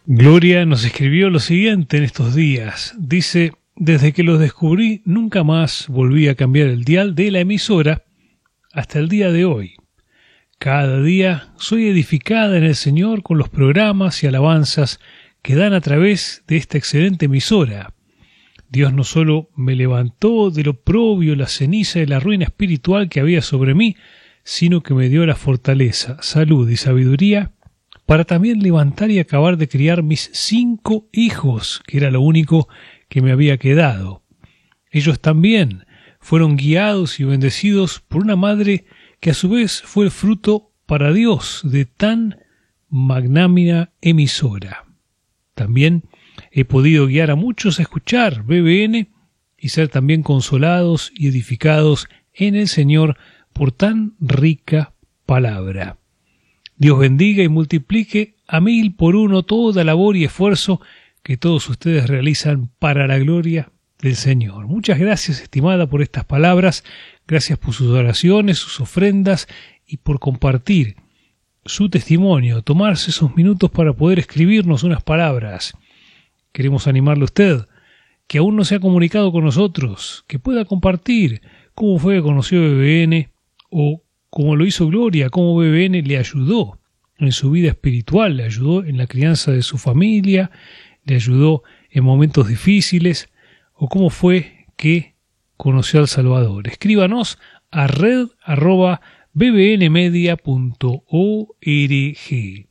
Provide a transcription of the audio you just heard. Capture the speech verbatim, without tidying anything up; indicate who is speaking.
Speaker 1: Gloria nos escribió lo siguiente en estos días. Dice: desde que los descubrí, nunca más volví a cambiar el dial de la emisora hasta el día de hoy. Cada día soy edificada en el Señor con los programas y alabanzas que dan a través de esta excelente emisora. Dios no solo me levantó del oprobio, la ceniza y la ruina espiritual que había sobre mí, sino que me dio la fortaleza, salud y sabiduría para también levantar y acabar de criar mis cinco hijos, que era lo único que me había quedado. Ellos también fueron guiados y bendecidos por una madre que a su vez fue el fruto para Dios de tan magnánima emisora. También he podido guiar a muchos a escuchar B B N y ser también consolados y edificados en el Señor por tan rica palabra. Dios bendiga y multiplique a mil por uno toda labor y esfuerzo que todos ustedes realizan para la gloria del Señor. Muchas gracias, estimada, por estas palabras. Gracias por sus oraciones, sus ofrendas y por compartir su testimonio, tomarse esos minutos para poder escribirnos unas palabras. Queremos animarle a usted, que aún no se ha comunicado con nosotros, que pueda compartir cómo fue que conoció B B N o cómo lo hizo Gloria, cómo B B N le ayudó en su vida espiritual, le ayudó en la crianza de su familia, le ayudó en momentos difíciles, o cómo fue que conoció al Salvador. Escríbanos a red arroba bbnmedia punto org.